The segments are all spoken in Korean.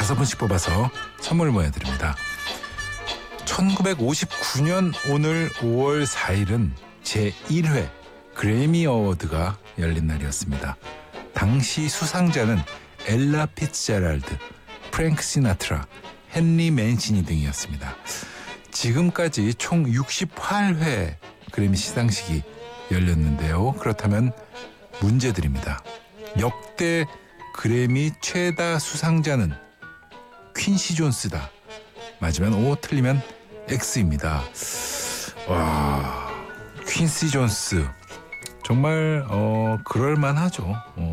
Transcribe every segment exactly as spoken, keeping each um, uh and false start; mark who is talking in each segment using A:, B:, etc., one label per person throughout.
A: 다섯 분씩 뽑아서 선물 보내드립니다. 천구백오십구 년 오늘 오월 사일은 제일 회 그래미 어워드가 열린 날이었습니다. 당시 수상자는 엘라 피츠제랄드, 프랭크 시나트라, 헨리 맨시니 등이었습니다. 지금까지 총 육십팔 회 그래미 시상식이 열렸는데요. 그렇다면 문제 드립니다. 역대 그래미 최다 수상자는 퀸시 존스다. 맞으면 O, 틀리면 X입니다. 와, 퀸시 존스 정말 어 그럴만하죠. 어,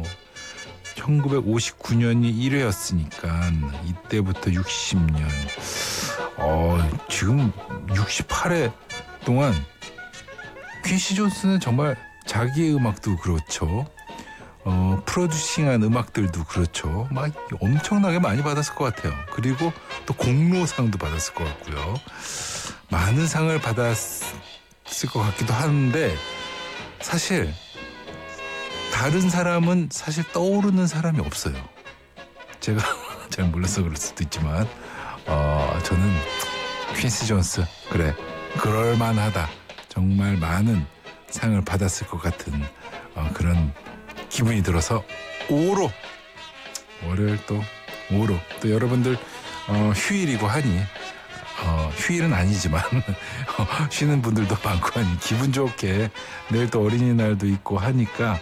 A: 천구백오십구 년이 일 회였으니까 이때부터 육십 년. 어, 지금 육십팔 회 동안 퀸시 존스는 정말 자기의 음악도 그렇죠. 어, 프로듀싱한 음악들도 그렇죠. 막 엄청나게 많이 받았을 것 같아요. 그리고 또 공로상도 받았을 것 같고요. 많은 상을 받았을 것 같기도 하는데 사실 다른 사람은 사실 떠오르는 사람이 없어요. 제가 잘 몰라서 그럴 수도 있지만 어, 저는 퀸시 존스 그래 그럴만하다. 정말 많은 상을 받았을 것 같은 어, 그런 기분이 들어서 오로 월요일 또 오로 또 여러분들 어, 휴일이고 하니 어, 휴일은 아니지만 쉬는 분들도 많고 하니 기분 좋게 내일 또 어린이날도 있고 하니까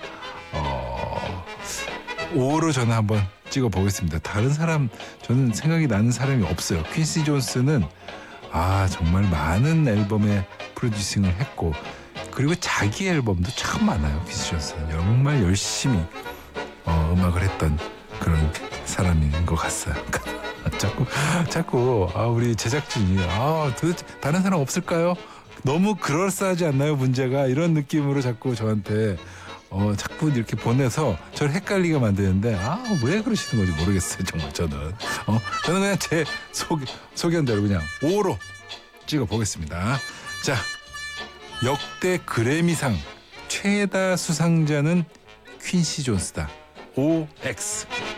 A: 어, 오로 저는 한번 찍어보겠습니다. 다른 사람 저는 생각이 나는 사람이 없어요. 퀸시 존스는 아 정말 많은 앨범에 프로듀싱을 했고 그리고 자기 앨범도 참 많아요. 퀸시 존스는 정말 열심히 어, 음악을 했던 그런 사람인 것 같아요. 자꾸 자꾸 아, 우리 제작진이 아 도대체 다른 사람 없을까요? 너무 그럴싸하지 않나요 문제가? 이런 느낌으로 자꾸 저한테 어, 자꾸 이렇게 보내서 저를 헷갈리게 만드는데 아 왜 그러시는 건지 모르겠어요. 정말 저는 어, 저는 그냥 제 소, 소견대로 그냥 오로 찍어보겠습니다. 자, 역대 그래미상 최다 수상자는 퀸시 존스다. 오 엑스